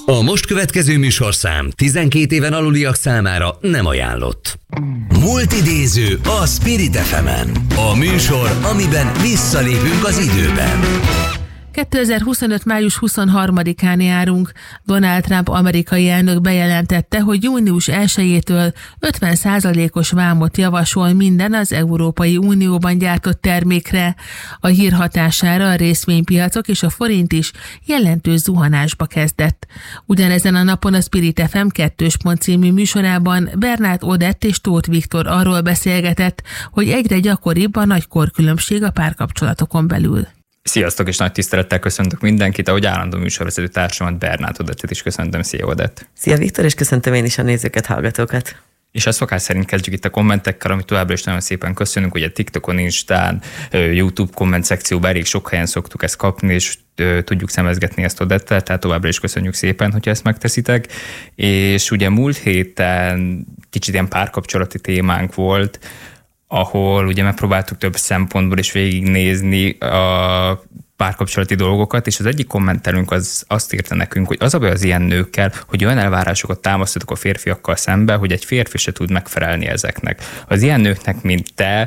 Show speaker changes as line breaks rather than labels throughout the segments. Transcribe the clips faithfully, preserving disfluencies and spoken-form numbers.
A most következő műsorszám tizenkét éven aluliak számára nem ajánlott. Multidéző a Spirit ef emen. A műsor, amiben visszalépünk az időben.
kétezer-huszonöt. május huszonharmadikán járunk. Donald Trump amerikai elnök bejelentette, hogy június elsejétől ötven százalékos vámot javasol minden az Európai Unióban gyártott termékre. A hír hatására a részvénypiacok és a forint is jelentős zuhanásba kezdett. Ugyanezen a napon a Spirit ef em kettős pont című műsorában Bernát Odett és Tóth Viktor arról beszélgetett, hogy egyre gyakoribb a nagy korkülönbség a párkapcsolatokon belül.
Sziasztok, és nagy tisztelettel köszöntök mindenkit, ahogy állandó műsorvezető társamat, Bernát Odettet is köszöntöm. Szia, Odett!
Szia, Viktor, és köszöntöm én is a nézőket, hallgatókat!
És a szokás szerint kezdjük itt a kommentekkel, amit továbbra is nagyon szépen köszönünk, ugye TikTokon, Instán, YouTube komment szekcióban elég sok helyen szoktuk ezt kapni, és tudjuk szemezgetni ezt Odettel, tehát továbbra is köszönjük szépen, hogyha ezt megteszitek. És ugye múlt héten kicsit ilyen párkapcsolati témánk volt, ahol ugye megpróbáltuk több szempontból is végignézni a párkapcsolati dolgokat, és az egyik kommentelünk az azt írta nekünk, hogy az a baj az ilyen nőkkel, hogy olyan elvárásokat támasztatok a férfiakkal szembe, hogy egy férfi se tud megfelelni ezeknek. Az ilyen nőknek, mint te,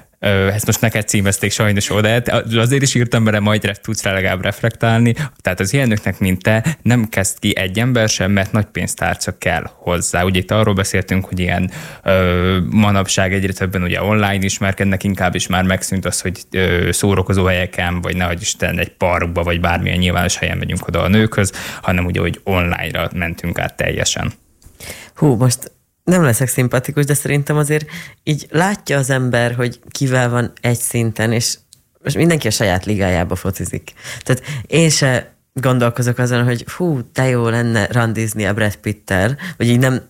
ezt most neked címezték sajnos oda, azért is írtam bele, majd tudsz rá legalább reflektálni. Tehát az ilyen nőknek, mint te, nem kezd ki egy ember sem, mert nagy pénztárca kell hozzá. Ugye itt arról beszéltünk, hogy ilyen ö, manapság egyre többen ugye online ismerkednek, inkább is már megszűnt az, hogy ö, szórakozó helyeken, vagy nehogy Isten egy parkba, vagy bármilyen nyilvános helyen megyünk oda a nőkhöz, hanem ugye, hogy online-ra mentünk át teljesen.
Hú, most nem leszek szimpatikus, de szerintem azért így látja az ember, hogy kivel van egy szinten, és most mindenki a saját ligájába focizik. Tehát én se gondolkozok azon, hogy hú, de jó lenne randizni a Brad Pittel, vagy így nem,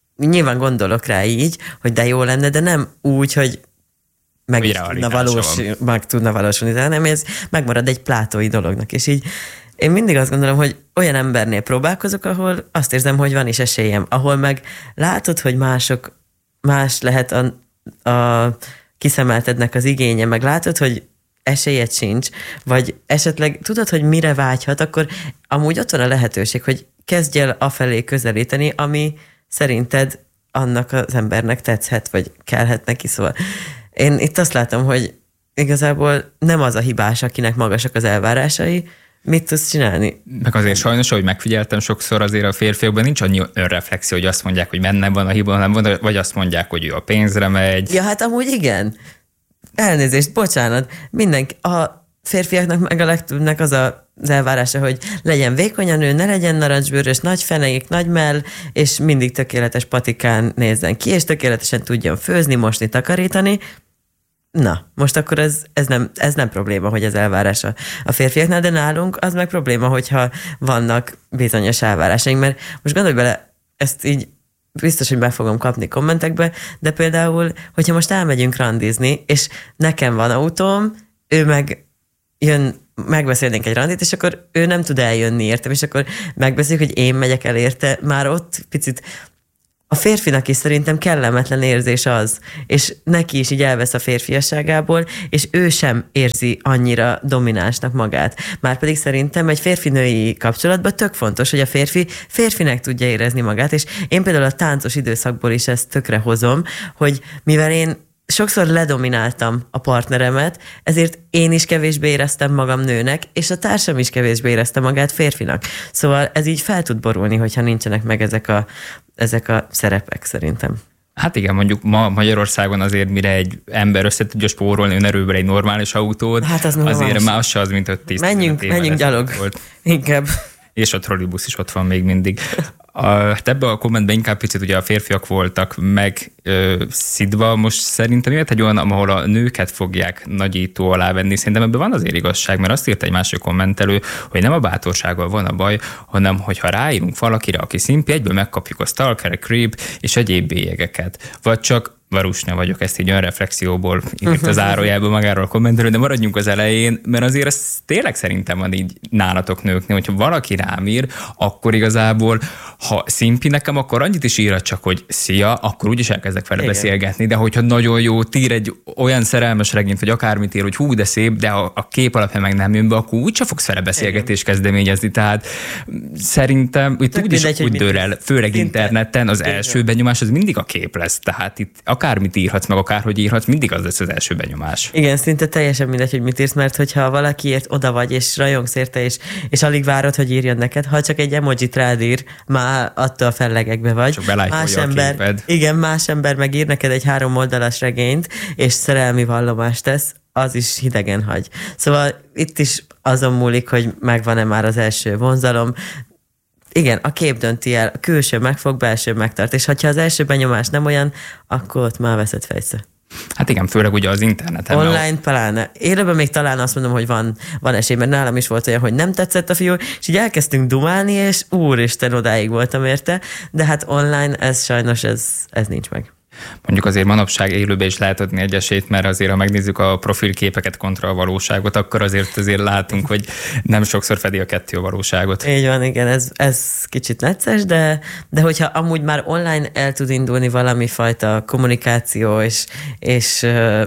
nyilván gondolok rá így, hogy de jó lenne, de nem úgy, hogy meg, tudna, valós, meg tudna valósulni, hanem ez megmarad egy plátói dolognak, és így én mindig azt gondolom, hogy olyan embernél próbálkozok, ahol azt érzem, hogy van is esélyem, ahol meg látod, hogy mások, más lehet a, a kiszemeltednek az igénye, meg látod, hogy esélyed sincs, vagy esetleg tudod, hogy mire vágyhat, akkor amúgy ott van a lehetőség, hogy kezdj el afelé közelíteni, ami szerinted annak az embernek tetszhet, vagy kellhet neki, szóval én itt azt látom, hogy igazából nem az a hibás, akinek magasak az elvárásai. Mit tudsz csinálni?
Meg azért sajnos, ahogy megfigyeltem, sokszor azért a férfiakban nincs annyi önreflexió, hogy azt mondják, hogy bennem van a hiba, hanem van, vagy azt mondják, hogy ő a pénzre megy.
Ja, hát amúgy igen. Elnézést, bocsánat. Mindenki, a férfiaknak meg a legtöbbnek az a, az elvárása, hogy legyen vékony a nő, ne legyen narancsbőrös, nagy feneik, nagy mell, és mindig tökéletes patikán nézzen ki, és tökéletesen tudjon főzni, mosni, takarítani. Na, most akkor ez, ez, nem, ez nem probléma, hogy ez elvárás a, a férfiaknál, de nálunk az meg probléma, hogyha vannak bizonyos elvárásaink, mert most gondolj bele, ezt így biztos, hogy meg fogom kapni kommentekbe, de például, hogyha most elmegyünk randizni, és nekem van autóm, ő meg jön, megbeszélnénk egy randit, és akkor ő nem tud eljönni értem, és akkor megbeszéljük, hogy én megyek el érte, már ott picit a férfinak is szerintem kellemetlen érzés az, és neki is így elvesz a férfiasságából, és ő sem érzi annyira dominánsnak magát. Márpedig szerintem egy férfi-női kapcsolatban tök fontos, hogy a férfi férfinek tudja érezni magát, és én például a táncos időszakból is ezt tökre hozom, hogy mivel én sokszor ledomináltam a partneremet, ezért én is kevésbé éreztem magam nőnek, és a társam is kevésbé érezte magát férfinak. Szóval ez így fel tud borulni, hogyha nincsenek meg ezek a, ezek a szerepek szerintem.
Hát igen, mondjuk ma Magyarországon azért, mire egy ember össze tudja spórolni önerőből egy normális autót, hát az azért már az se az, mint öt-tíz
Menjünk, menjünk gyalog, volt. Inkább.
És a trollibusz is ott van még mindig. A, ebben a kommentben inkább picit ugye a férfiak voltak meg ö, szidva. Most szerintem jött egy olyan, ahol a nőket fogják nagyító alá venni. Szerintem ebben van azért igazság, mert azt írt egy másik kommentelő, hogy nem a bátorsággal van a baj, hanem hogyha ráírunk valakire, aki szimpi, egyből megkapjuk a stalker, creep és egyéb bélyegeket. Vagy csak varusnya vagyok, ezt így önreflexióból írt az zárójelből magáról a kommentelő, de maradjunk az elején, mert azért ez tényleg szerintem van így nálatok nőknél, hogyha valaki rám ír, akkor igazából, ha szimpi nekem, akkor annyit is írhat csak, hogy szia, akkor úgyis elkezdek vele Igen. beszélgetni, de hogyha nagyon jó, ír egy olyan szerelmes regényt, vagy akármit ír, hogy hú, de szép, de a, a kép alapján meg nem jön be, akkor úgyse fogsz vele beszélgetést kezdeményezni. Tehát szerintem itt úgyis úgy dől el, főleg interneten az első benyomás az mindig a kép lesz. Tehát itt akármit írhatsz, meg akárhogy írhatsz, mindig az lesz az első benyomás.
Igen, szinte teljesen mindegy, hogy mit írsz, mert hogyha valakiért oda vagy, és rajongsz érte, és, és alig várod, hogy írjon neked, ha csak egy emojit rád ír, már attól fellegekbe vagy.
Csak más ember,
igen, más ember meg ír neked egy három oldalas regényt, és szerelmi vallomást tesz, az is hidegen hagy. Szóval itt is azon múlik, hogy megvan-e már az első vonzalom. Igen, a kép dönti el, a külső megfog, belső megtart, és ha az első benyomás nem olyan, akkor ott már veszed fejsze.
Hát igen, főleg ugye az interneten.
Online pláne. Élőben még talán azt mondom, hogy van, van esély, mert nálam is volt olyan, hogy nem tetszett a fiú, és így elkezdtünk dumálni, és úristen, odáig voltam érte, de hát online ez sajnos, ez, ez nincs meg.
Mondjuk azért manapság élőben is lehet adni egy esélyt, mert azért, ha megnézzük a profilképeket kontra a valóságot, akkor azért azért látunk, hogy nem sokszor fedi a kettő a valóságot.
Így van, igen, ez, ez kicsit necces, de, de hogyha amúgy már online el tud indulni valami fajta kommunikáció, és, és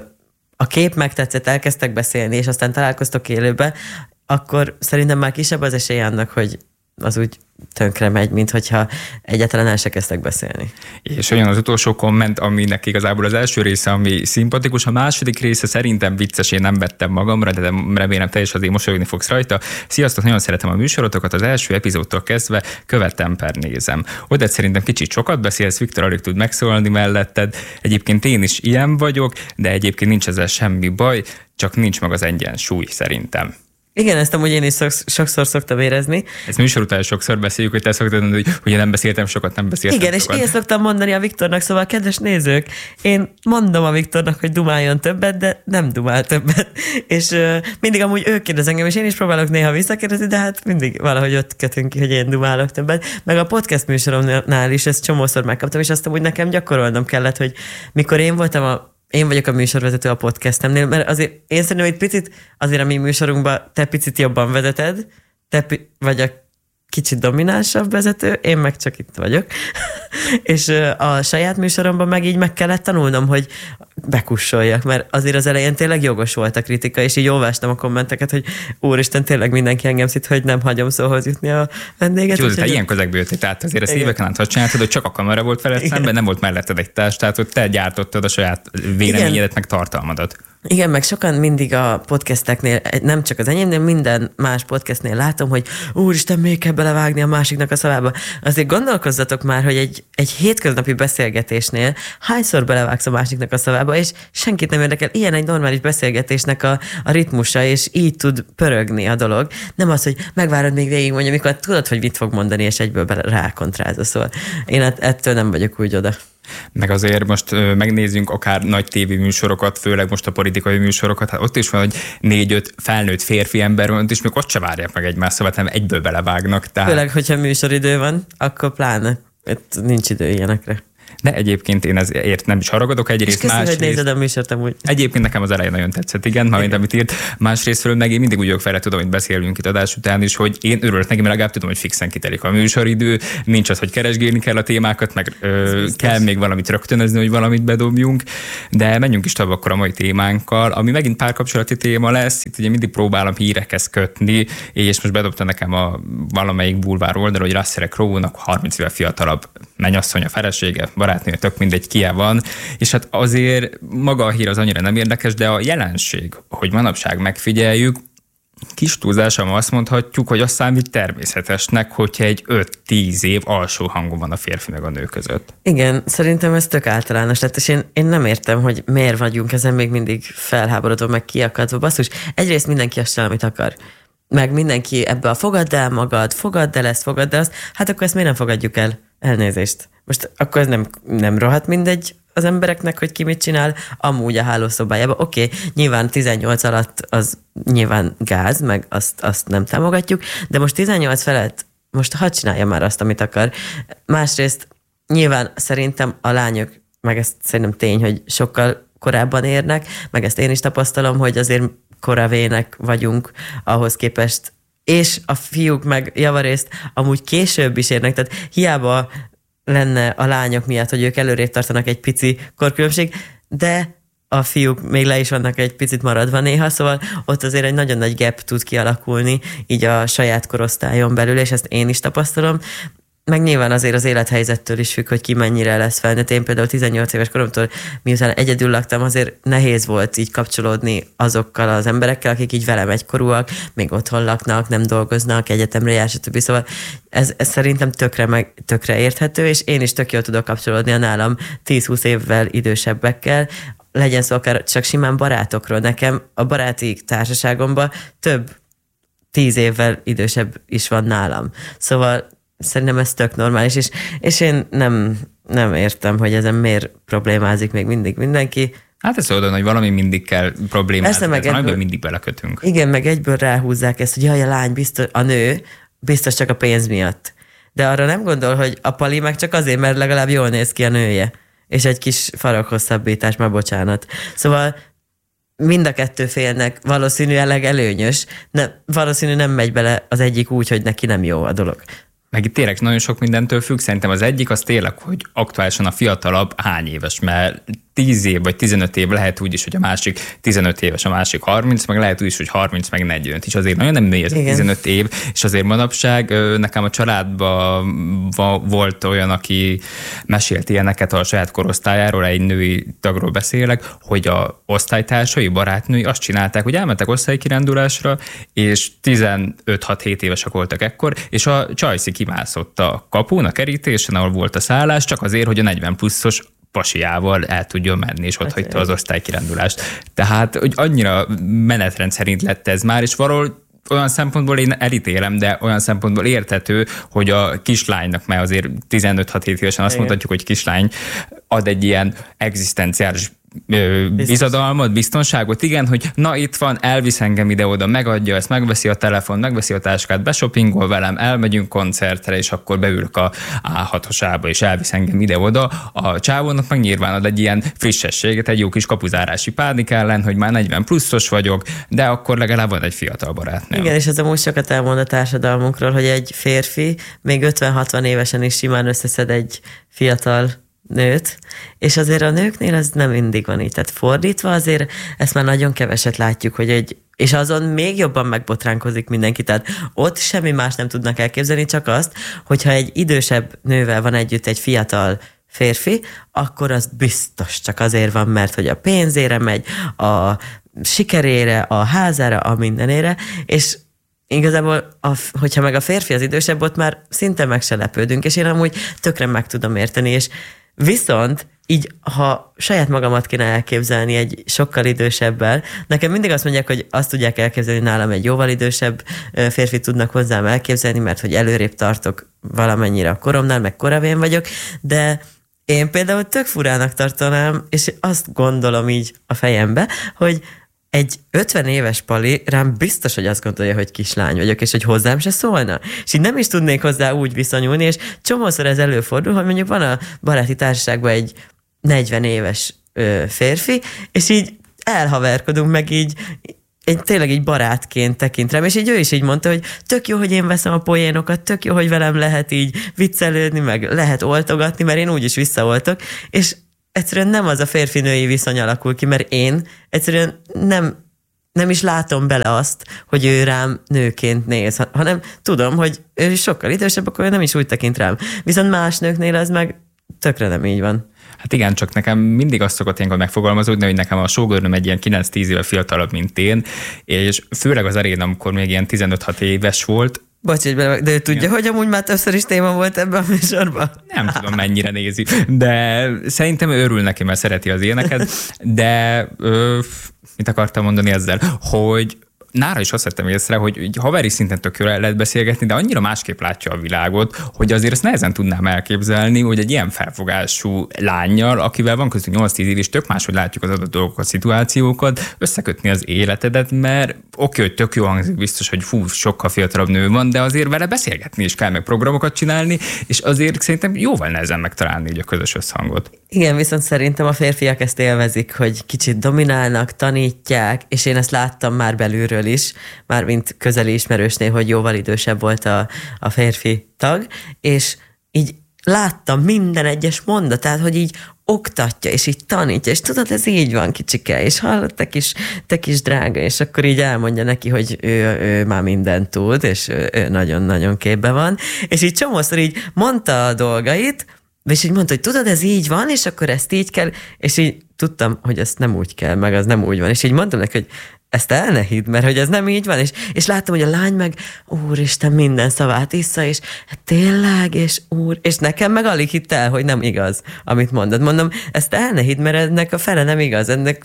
a kép megtetszett, elkezdtek beszélni, és aztán találkoztok élőbe, akkor szerintem már kisebb az esély annak, hogy az úgy tönkre megy, mint hogyha egyáltalán el se kezdtek beszélni.
És olyan az utolsó komment, aminek igazából az első része, ami szimpatikus, a második része szerintem vicces, én nem vettem magamra, de remélem te is azért mosolyogni fogsz rajta. Sziasztok, nagyon szeretem a műsorotokat, az első epizódtól kezdve követem per nézem. Oda szerintem kicsit sokat beszélsz, Viktor alig tud megszólalni melletted. Egyébként én is ilyen vagyok, de egyébként nincs ezzel semmi baj, csak nincs meg az egyensúly szerintem.
Igen, ezt amúgy én is sokszor szoktam érezni.
Ezt műsor után sokszor beszéljük, hogy te szoktad mondani, hogy ugye nem beszéltem sokat, nem beszéltem
Igen,
sokat.
És én szoktam mondani a Viktornak, szóval kedves nézők, én mondom a Viktornak, hogy dumáljon többet, de nem dumál többet. És uh, mindig amúgy ő kérdez engem, és én is próbálok néha visszakérdezni, de hát mindig valahogy ott kötünk ki, hogy én dumálok többet. Meg a podcast műsoromnál is ezt csomószor megkaptam, és azt amúgy nekem gyakorolnom kellett, hogy mikor én voltam a Én vagyok a műsorvezető a podcastemnél, mert azért én szerintem egy picit azért a mi műsorunkban te picit jobban vezeted, te pi- vagy a kicsit dominánsabb vezető, én meg csak itt vagyok. És a saját műsoromban meg így meg kellett tanulnom, hogy bekussoljak, mert azért az elején tényleg jogos volt a kritika, és így olvastam a kommenteket, hogy úristen, tényleg mindenki engem szít, hogy nem hagyom szóhoz jutni a vendéget.
Jó, te ilyen közegből jöttél, tehát azért ezt éveken át azt csináltad, hogy csak a kamera volt veled szemben, nem volt melletted egy társ, tehát hogy te gyártottad a saját véleményedet, meg tartalmadat.
Igen, meg sokan mindig a podcasteknél, nem csak az enyémnél, minden más podcastnél látom, hogy úristen, még kell belevágni a másiknak a szavába. Azért gondolkozzatok már, hogy egy, egy hétköznapi beszélgetésnél hányszor belevágsz a másiknak a szavába, és senkit nem érdekel. Ilyen egy normális beszélgetésnek a, a ritmusa, és így tud pörögni a dolog. Nem az, hogy megvárod még végig, mondja, amikor tudod, hogy mit fog mondani, és egyből bele rákontrázol. Szóval én ettől nem vagyok úgy oda.
Meg azért most megnézzünk akár nagy tévéműsorokat, főleg most a politikai műsorokat, hát ott is van, hogy négy-öt felnőtt férfi ember van, és még ott se várják meg egymást, szóval nem egyből belevágnak. Tehát...
Főleg, hogyha műsoridő van, akkor pláne. Itt nincs idő ilyenekre.
De egyébként én ezért nem is haragadok egyrészt,
és
másrészt...
hogy nézed a műsort amúgy.
Egyébként nekem az elején nagyon tetszett, igen, igen. Mint amit írt. Másrésztről meg én mindig úgy vagyok fel, tudom, hogy beszélünk itt adás után is, hogy én örülök neki, mert legalább tudom, hogy fixen kitelik a műsoridő, nincs az, hogy keresgélni kell a témákat, meg ö, kell még valamit rögtönözni, hogy valamit bedobjunk, de menjünk is tovább akkor a mai témánkkal, ami megint párkapcsolati téma lesz, itt ugye mindig próbálom hírekhez kötni, és most bedobta nekem a valamelyik bulvár oldal, hogy Russell Crowe-nak harminc éve fiatalabb mennyasszony, a felesége, barátnő, tök mindegy, kie van, és hát azért maga a hír az annyira nem érdekes, de a jelenség, hogy manapság megfigyeljük, kis túlzással azt mondhatjuk, hogy azt számít természetesnek, hogyha egy öt-tíz év alsó hangon van a férfi meg a nő között.
Igen, szerintem ez tök általános lett, és én, én nem értem, hogy miért vagyunk ezen még mindig felháborodva, meg kiakadva. Basszus, egyrészt mindenki azt csinál, amit akar. Meg mindenki ebbe a fogadd el magad, fogadd el ezt, fogadd el azt, hát akkor ezt miért nem fogadjuk el? Elnézést. Most akkor ez nem, nem rohadt mindegy az embereknek, hogy ki mit csinál, amúgy a hálószobájában. Oké, okay, nyilván tizennyolc alatt az nyilván gáz, meg azt, azt nem támogatjuk, de most tizennyolc felett most hadd csinálja már azt, amit akar. Másrészt nyilván szerintem a lányok meg ezt szerintem tény, hogy sokkal korábban érnek, meg ezt én is tapasztalom, hogy azért koravének vagyunk ahhoz képest, és a fiúk meg javarészt amúgy később is érnek, tehát hiába lenne a lányok miatt, hogy ők előrébb tartanak egy pici korkülönbség, de a fiúk még le is vannak egy picit maradva néha, szóval ott azért egy nagyon nagy gap tud kialakulni így a saját korosztályon belül, és ezt én is tapasztalom. Meg nyilván azért az élethelyzettől is függ, hogy ki mennyire lesz felnőtt. Én például tizennyolc éves koromtól, miután egyedül laktam, azért nehéz volt így kapcsolódni azokkal az emberekkel, akik így velem egykorúak, még otthon laknak, nem dolgoznak, egyetemre jár, stb. Szóval ez, ez szerintem tökre, meg, tökre érthető, és én is tök jól tudok kapcsolódni a nálam tíz-húsz évvel idősebbekkel, legyen szó akár csak simán barátokról. Nekem a baráti társaságomban több tíz évvel idősebb is van nálam. Szóval szerintem ez tök normális, és, és én nem, nem értem, hogy ezen miért problémázik még mindig mindenki.
Hát ezt oldani, hogy valami mindig kell problémázni,
meg
egyből, mindig belekötünk.
Igen, meg egyből ráhúzzák ezt, hogy jaj, a lány biztos, a nő biztos csak a pénz miatt. De arra nem gondol, hogy a pali meg csak azért, mert legalább jól néz ki a nője. És egy kis farokhosszabbítás, már bocsánat. Szóval mind a kettő félnek valószínűleg előnyös, ne, valószínű nem megy bele az egyik úgy, hogy neki nem jó a dolog.
Meg itt tényleg nagyon sok mindentől függ. Szerintem az egyik az tényleg, hogy aktuálisan a fiatalabb hány éves, mert tíz év vagy tizenöt év lehet úgy is, hogy a másik tizenöt éves, a másik harminc, meg lehet úgy is, hogy harminc meg negyven. És azért nagyon nem nő ez a tizenöt év, és azért manapság nekem a családban volt olyan, aki mesélt ilyeneket a saját korosztályáról, egy női tagról beszélek, hogy a osztálytársai, barátnői azt csinálták, hogy elmentek osztálykirándulásra, és tizenöt-hat-hét évesek voltak ekkor, és a csajszi kimászott a kapun, a kerítésen, ahol volt a szállás, csak azért, hogy a negyven pluszos pasiával el tudjon menni, és ott hagyta az osztálykirándulást. Tehát, hogy annyira menetrend szerint lett ez már, és valahol olyan szempontból én elítélem, de olyan szempontból érthető, hogy a kislánynak, mert azért tizenöt-hat-hét évesen azt mondhatjuk, hogy kislány ad egy ilyen egzisztenciális bizodalmat, biztonságot, igen, hogy na itt van, elvisz engem ide-oda, megadja ezt, megveszi a telefon, megveszi a táskát, beshoppingol velem, elmegyünk koncertre, és akkor beülök a á hatosába, és elvisz engem ide-oda. A csávónak meg nyilván ad egy ilyen frissességet, egy jó kis kapuzárási pánik ellen, hogy már negyven pluszos vagyok, de akkor legalább van egy fiatal barátnőm.
Igen, és ez amúgy sokat elmond a társadalmunkról, hogy egy férfi még ötven-hatvan évesen is simán összeszed egy fiatal nőt, és azért a nőknél ez nem mindig van így. Tehát fordítva azért ezt már nagyon keveset látjuk, hogy egy, és azon még jobban megbotránkozik mindenki. Tehát ott semmi más nem tudnak elképzelni, csak azt, hogyha egy idősebb nővel van együtt egy fiatal férfi, akkor az biztos csak azért van, mert hogy a pénzére megy, a sikerére, a házára, a mindenére, és igazából, a, hogyha meg a férfi az idősebb, ott már szinte meg se lepődünk, és én amúgy tökre meg tudom érteni, és viszont így, ha saját magamat kéne elképzelni egy sokkal idősebbel, nekem mindig azt mondják, hogy azt tudják elképzelni, hogy nálam egy jóval idősebb férfi tudnak hozzám elképzelni, mert hogy előrébb tartok valamennyire a koromnál, meg koravén vagyok, de én például tök furának tartanám, és azt gondolom így a fejembe, hogy egy ötven éves pali rám biztos, hogy azt gondolja, hogy kislány vagyok, és hogy hozzám se szólna. És így nem is tudnék hozzá úgy viszonyulni, és csomószor ez előfordul, hogy mondjuk van a baráti társaságban egy negyven éves ö, férfi, és így elhaverkodunk, meg így én tényleg így barátként tekint rám, és így ő is így mondta, hogy tök jó, hogy én veszem a poénokat, tök jó, hogy velem lehet így viccelődni, meg lehet oltogatni, mert én úgyis visszaoltok, és egyszerűen nem az a férfi-női viszony alakul ki, mert én egyszerűen nem, nem is látom bele azt, hogy ő rám nőként néz, hanem tudom, hogy ő sokkal idősebb, akkor ő nem is úgy tekint rám. Viszont más nőknél az meg tökre nem így van.
Hát igen, csak nekem mindig azt szokott ilyenkor megfogalmazódni, hogy nekem a sógornőm egy ilyen kilenc-tíz éve fiatalabb, mint én, és főleg az elején, amikor még ilyen tizenöt-hat éves volt.
Bocs, de ő tudja, igen, hogy amúgy már többször is téma volt ebben a műsorban?
Nem tudom, mennyire nézi, de szerintem ő örül neki, mert szereti az ilyeneket, de ö, mit akartam mondani ezzel, hogy nála is azt vettem észre, hogy így haveri szinten tök jól el lehet beszélgetni, de annyira másképp látja a világot, hogy azért ezt nehezen tudnám elképzelni, hogy egy ilyen felfogású lánnyal, akivel van köztünk nyolc-tíz év, és tök máshogy látjuk az adott dolgokat, szituációkat, összekötni az életedet, mert oké, hogy tök jó hangzik, biztos, hogy fú, sokkal fiatalabb nő van, de azért vele beszélgetni is kell, meg programokat csinálni, és azért szerintem jóval nehezen megtalálni így a közös összhangot.
Igen, viszont szerintem a férfiak ezt élvezik, hogy kicsit dominálnak, tanítják, és én ezt láttam már belülről is, mármint közeli ismerősnél, hogy jóval idősebb volt a, a férfi tag, és így láttam minden egyes mondatát, hogy így oktatja, és így tanítja, és tudod, ez így van, kicsike, és hallod, te kis, te kis drága, és akkor így elmondja neki, hogy ő, ő már mindent tud, és ő, ő nagyon-nagyon képbe van, és így csomószor így mondta a dolgait, és így mondta, hogy tudod, ez így van, és akkor ezt így kell, és így tudtam, hogy ezt nem úgy kell, meg az nem úgy van, és így mondtam neki, hogy ezt el ne hidd, mert hogy ez nem így van, és, és láttam, hogy a lány meg, úristen, minden szavát issza, és hát tényleg, és úr, és nekem meg alig hitt el, hogy nem igaz, amit mondod. Mondom, ezt el ne hidd, mert ennek a fele nem igaz, ennek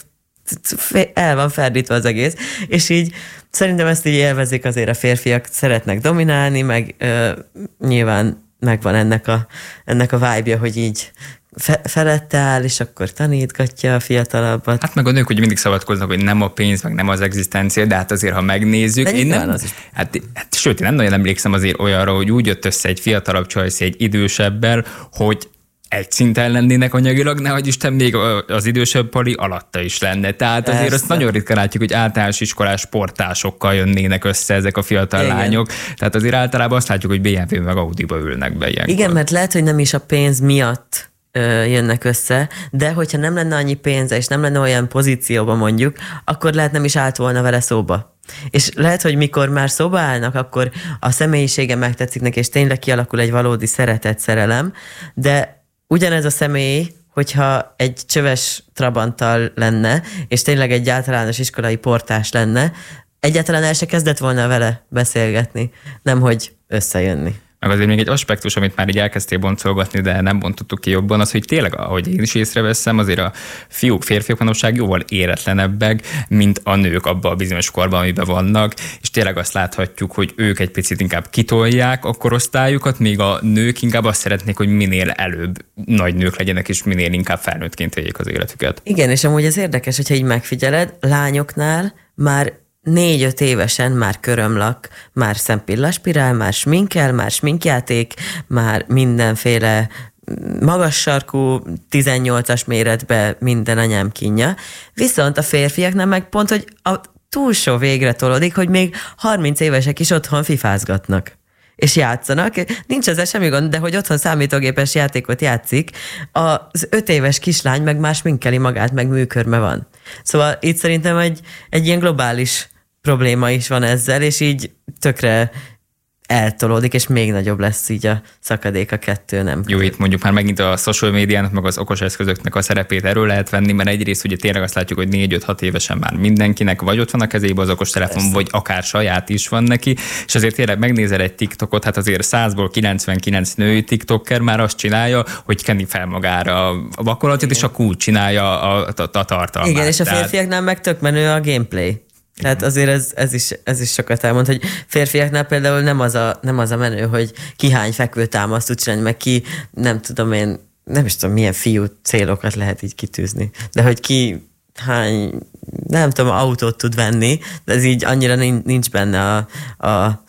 el van ferdítve az egész, és így szerintem ezt így élvezik azért a férfiak, szeretnek dominálni, meg ö, nyilván megvan ennek a, ennek a vibe-ja, hogy így fe, felette áll, és akkor tanítgatja a fiatalabbat.
Hát meg a nők ugye mindig szabadkoznak, hogy nem a pénz, meg nem az egzisztencia, de hát azért, ha megnézzük,
de
én nem,
az is.
Hát, hát sőt, én nem nagyon emlékszem azért olyanra, hogy úgy jött össze egy fiatalabb csajsz egy idősebbel, hogy egy szinten lennének anyagilag, nehogy Isten még az idősebb pali alatta is lenne. Tehát azért Persze. azt nagyon ritkán látjuk, hogy általános iskolás sportásokkal jönnének össze ezek a fiatal Igen. lányok. Tehát azért általában azt látjuk, hogy bé em vé meg Audiba ülnek be ilyenkor.
Igen, mert lehet, hogy nem is a pénz miatt ö, jönnek össze, de hogyha nem lenne annyi pénze, és nem lenne olyan pozícióban mondjuk, akkor lehet nem is állt volna vele szóba. És lehet, hogy mikor már szóba állnak, akkor a személyisége megtetszik neki, és tényleg kialakul egy valódi szeretet, szerelem, de ugyanez a személy, hogyha egy csöves trabanttal lenne, és tényleg egy általános iskolai portás lenne, egyáltalán el se kezdett volna vele beszélgetni, nemhogy összejönni.
Meg azért még egy aspektus, amit már így elkezdtél boncolgatni, de nem bontottuk ki jobban, az, hogy tényleg, ahogy én is észreveszem, azért a fiúk, férfiak manapság jóval éretlenebbek, mint a nők abban a bizonyos korban, amiben vannak, és tényleg azt láthatjuk, hogy ők egy picit inkább kitolják a korosztályukat, míg a nők inkább azt szeretnék, hogy minél előbb nagy nők legyenek, és minél inkább felnőttként éljék az életüket.
Igen, és amúgy ez érdekes, hogyha így megfigyeled, lányoknál már négy-öt évesen már körömlak, már szempillaspirál, már sminkel, már sminkjáték, már mindenféle magas sarkú, tizennyolcas méretbe minden anyám kínja. Viszont a férfiaknál meg pont, hogy a túlsó végre tolódik, hogy még harminc évesek is otthon fifázgatnak. És játszanak. Nincs ezzel semmi gond, de hogy otthon számítógépes játékot játszik, az öt éves kislány meg más sminkeli magát, meg műkörme van. Szóval itt szerintem egy, egy ilyen globális probléma is van ezzel, és így tökre eltolódik, és még nagyobb lesz így a szakadék a kettő, nem?
Jó, itt mondjuk már megint a social médiának, meg az okos eszközöknek a szerepét erről lehet venni, mert egyrészt ugye tényleg azt látjuk, hogy négy-öt-hat évesen már mindenkinek vagy ott van a kezében az okos telefon, Persze. vagy akár saját is van neki, és azért tényleg megnézel egy TikTokot, hát azért százból kilencvenkilenc női TikToker már azt csinálja, hogy kenni fel magára a vakolatot, és akkor úgy csinálja a, a, a tartalmát.
Igen, és a férfiaknál meg tök menő a gameplay. Tehát azért ez, ez, is, ez is sokat elmond, hogy férfiaknál például nem az a, nem az a menő, hogy ki hány fekvőtámaszt tud csinálni, meg ki, nem tudom én, nem is tudom, milyen fiú célokat lehet így kitűzni, de hogy ki hány, nem tudom, autót tud venni, de ez így annyira nincs benne a, a,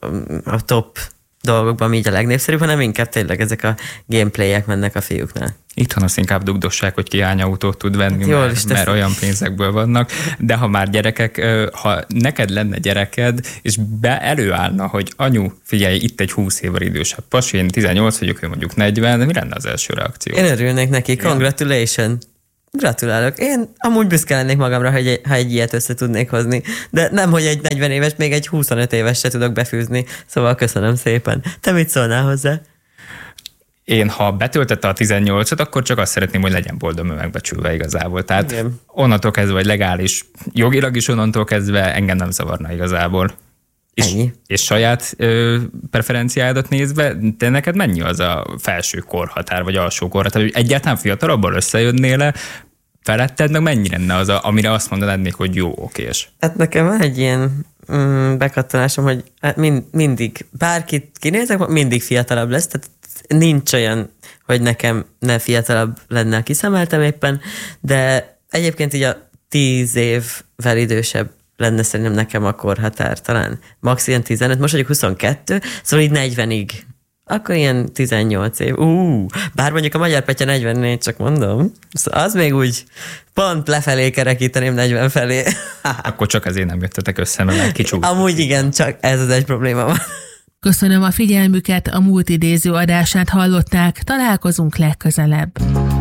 a top dolgokban így a legnépszerűbb, hanem inkább tényleg ezek a gameplayek mennek a fiúknál.
Itthon azt inkább dugdossák, hogy ki hány autót tud venni,
hát
mert, mert olyan pénzekből vannak. De ha már gyerekek, ha neked lenne gyereked, és be előállna, hogy anyu, figyelj, itt egy húsz évvel idősebb pasi, én tizennyolc vagyok, ő mondjuk negyven, mi lenne az első reakció?
Én örülnék neki, congratulation! Gratulálok. Én amúgy büszke lennék magamra, hogy egy, ha egy ilyet össze tudnék hozni. De nem, hogy egy negyven éves, még egy huszonöt éves se tudok befűzni. Szóval köszönöm szépen. Te mit szólnál hozzá?
Én, ha betöltette a tizennyolcat, akkor csak azt szeretném, hogy legyen boldog megbecsülve igazából. Tehát Igen. onnantól kezdve, vagy legális, jogilag is onnantól kezdve engem nem zavarna igazából. És, és saját ö, preferenciádat nézve, te neked mennyi az a felső korhatár, vagy alsó korhatár, hogy egyáltalán fiatalabban összejönnél le, feletted, meg mennyi lenne az, a, amire azt mondanád még, hogy jó, okés?
Hát nekem van egy ilyen mm, bekattanásom, hogy hát mind, mindig, bárkit kinézek, mindig fiatalabb lesz, tehát nincs olyan, hogy nekem ne fiatalabb lenne, aki szemeltem éppen, de egyébként így a tíz évvel idősebb lenne szerintem nekem a korhatár, talán max. Ilyen tizenöt, most vagyok huszonkettő, szóval így negyvenig. Akkor ilyen tizennyolc év. Ú, bár mondjuk a Magyar Petya negyvennégy, csak mondom. Az még úgy pont lefelé kerekíteném negyven felé.
Akkor csak ezért nem jöttetek össze, mert kicsúszott.
Amúgy igen, csak ez az egy probléma van.
Köszönöm a figyelmüket, a múlt idéző adását hallották, találkozunk legközelebb.